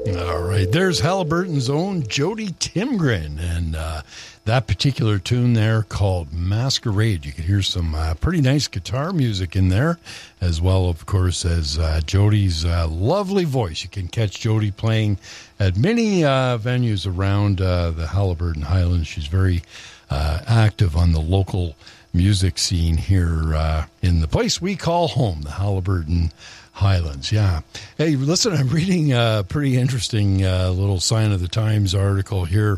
All right, there's Halliburton's own Jody Timgren, and that particular tune there called Masquerade. You can hear some pretty nice guitar music in there, as well, of course, as Jody's lovely voice. You can catch Jody playing at many venues around the Halliburton Highlands. She's very active on the local music scene here in the place we call home, the Halliburton Highlands. Yeah. Hey, listen, I'm reading a pretty interesting little Sign of the Times article here.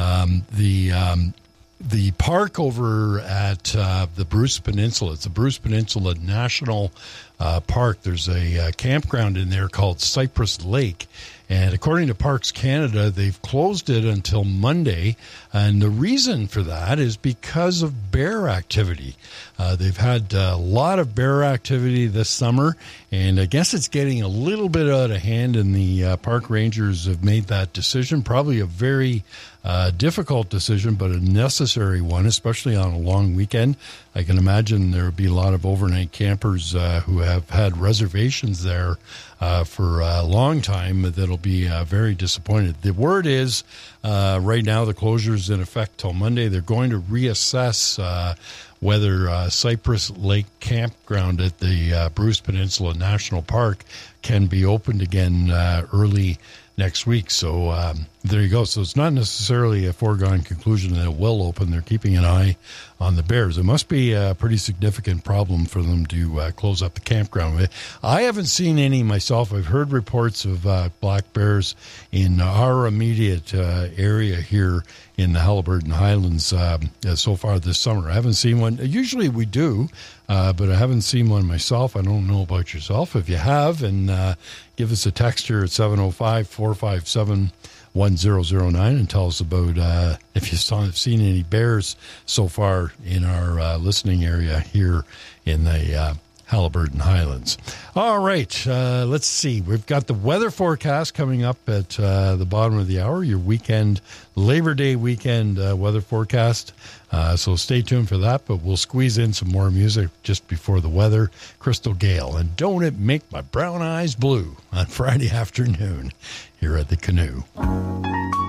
The park over at the Bruce Peninsula, it's the Bruce Peninsula National Park. There's a campground in there called Cypress Lake. And according to Parks Canada, they've closed it until Monday. And the reason for that is because of bear activity. They've had a lot of bear activity this summer, and I guess it's getting a little bit out of hand, and the park rangers have made that decision. Probably a very difficult decision, but a necessary one, especially on a long weekend. I can imagine there will be a lot of overnight campers who have had reservations there for a long time that'll be very disappointed. The word is right now the closure is in effect till Monday. They're going to reassess whether Cypress Lake Campground at the Bruce Peninsula National Park can be opened again early next week. So there you go. So it's not necessarily a foregone conclusion that it will open. They're keeping an eye on the bears. It must be a pretty significant problem for them to close up the campground. I haven't seen any myself. I've heard reports of black bears in our immediate area here in the Halliburton Highlands so far this summer. I haven't seen one. Usually we do, but I haven't seen one myself. I don't know about yourself. If you have, and give us a text here at 705-457-1009 and tell us about if you've seen any bears so far in our listening area here in the Halliburton Highlands. All right, let's see. We've got the weather forecast coming up at the bottom of the hour, your weekend, Labor Day weekend weather forecast. So stay tuned for that, but we'll squeeze in some more music just before the weather. Crystal Gale, and Don't It Make My Brown Eyes Blue on Friday afternoon here at the Canoe.